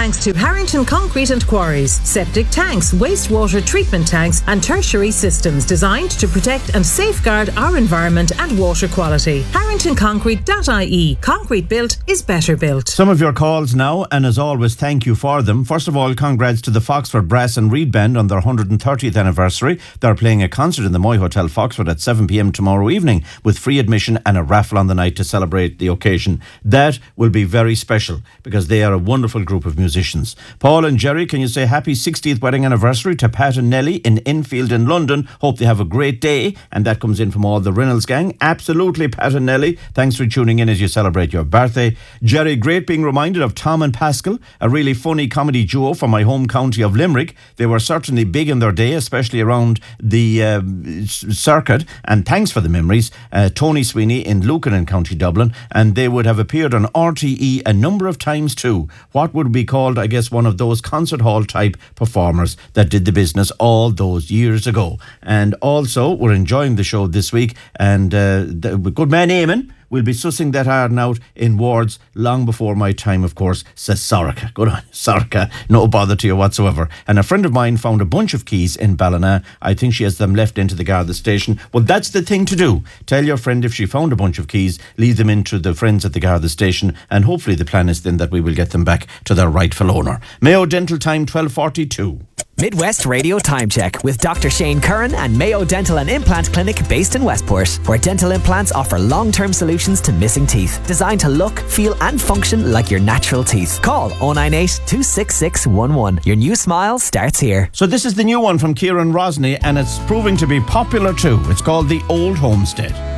thanks to Harrington Concrete and Quarries. Septic tanks, wastewater treatment tanks and tertiary systems designed to protect and safeguard our environment and water quality. HarringtonConcrete.ie. Concrete built is better built. Some of your calls now, and as always, thank you for them. First of all, congrats to the Foxford Brass and Reed Band on their 130th anniversary. They're playing a concert in the Moy Hotel Foxford at 7 p.m. tomorrow evening with free admission and a raffle on the night to celebrate the occasion. That will be very special because they are a wonderful group of musicians. Paul and Jerry, can you say happy 60th wedding anniversary to Pat and Nellie in Enfield in London? Hope they have a great day. And that comes in from all the Reynolds gang. Absolutely, Pat and Nellie. Thanks for tuning in as you celebrate your birthday. Jerry, great being reminded of Tom and Pascal, a really funny comedy duo from my home county of Limerick. They were certainly big in their day, especially around the circuit. And thanks for the memories. Tony Sweeney in Lucan in County Dublin. And they would have appeared on RTE a number of times too. What would be called, I guess, one of those concert hall type performers that did the business all those years ago. And also, we're enjoying the show this week. And the good man Eamon will be sussing that iron out in wards long before my time, of course, says Sorcha. Good on, Sorcha. No bother to you whatsoever. And a friend of mine found a bunch of keys in Ballina. I think she has them left into the Garda station. Well, that's the thing to do. Tell your friend if she found a bunch of keys, leave them into the friends at the Garda station, and hopefully the plan is then that we will get them back to their rightful owner. Mayo Dental time 12:42. Midwest Radio Time Check with Dr. Shane Curran and Mayo Dental and Implant Clinic based in Westport, where dental implants offer long-term solutions to missing teeth, designed to look, feel and function like your natural teeth. Call 098 266 11. Your new smile starts here. So this is the new one from Kieran Rosny, and it's proving to be popular too. It's called The Old Homestead.